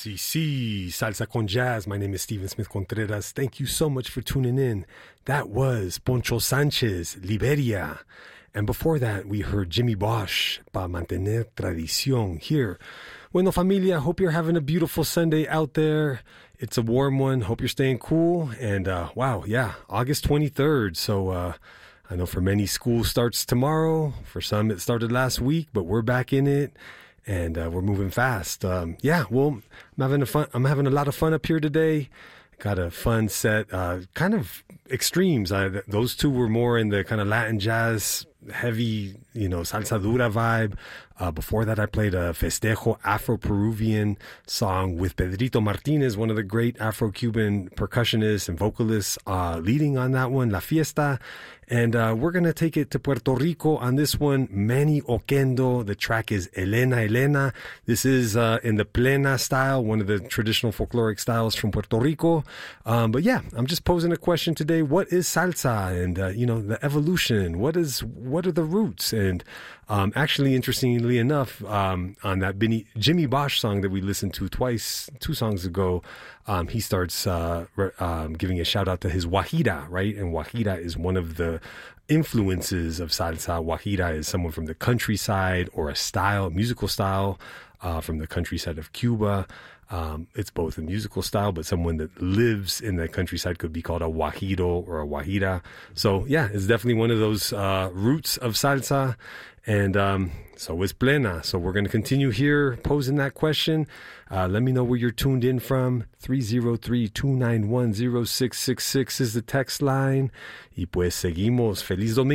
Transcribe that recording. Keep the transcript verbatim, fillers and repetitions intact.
Sí, sí, Salsa con Jazz. My name is Steven Smith Contreras. Thank you so much for tuning in. That was Poncho Sanchez, Liberia. And before that, we heard Jimmy Bosch, Pa Mantener Tradición, here. Bueno, familia, hope you're having a beautiful Sunday out there. It's a warm one. Hope you're staying cool. And, uh, wow, yeah, August twenty-third. So, uh, I know for many, school starts tomorrow. For some, it started last week, but we're back in it. And uh, we're moving fast. Um, yeah, well, I'm having a fun. I'm having a lot of fun up here today. Got a fun set, uh, kind of extremes. I, those two were more in the kind of Latin jazz, heavy, you know, salsa dura vibe. Uh, before that, I played a Festejo Afro-Peruvian song with Pedrito Martinez, one of the great Afro-Cuban percussionists and vocalists, uh, leading on that one, La Fiesta. And uh, we're going to take it to Puerto Rico on this one, Manny Oquendo. The track is Elena Elena. This is uh, in the plena style, one of the traditional folkloric styles from Puerto Rico. Um, but yeah, I'm just posing a question today. What is salsa? And, uh, you know, the evolution. What is, what are the roots? And um, actually, interestingly enough, um, on that Benny, Jimmy Bosch song that we listened to twice, two songs ago, um, he starts uh, re- um, giving a shout out to his Guajira, right? And Guajira is one of the influences of salsa. Guajira is someone from the countryside or a style, musical style uh, from the countryside of Cuba. Um, it's both a musical style, but someone that lives in the countryside could be called a Guajiro or a Guajira. So yeah, it's definitely one of those uh, roots of salsa. And um, so is plena. So we're going to continue here posing that question. Uh, let me know where you're tuned in from. three oh three, two nine one, oh six six six is the text line. Y pues seguimos. Feliz domingo.